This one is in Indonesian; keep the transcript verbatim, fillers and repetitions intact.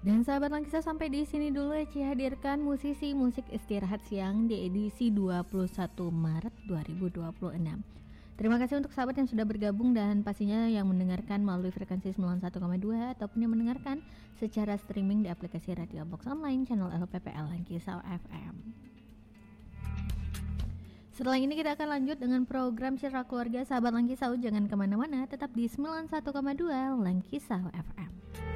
Dan sahabat Langkisa, sampai di sini dulu Eci hadirkan musisi musik istirahat siang di edisi dua puluh satu Maret dua ribu dua puluh enam. Terima kasih untuk sahabat yang sudah bergabung dan pastinya yang mendengarkan melalui frekuensi sembilan puluh satu koma dua ataupun yang mendengarkan secara streaming di aplikasi Radio Box Online channel L P P L Langkisau F M. Setelah ini kita akan lanjut dengan program Cerita Keluarga. Sahabat Langkisau, jangan kemana-mana, tetap di sembilan puluh satu koma dua Langkisau F M.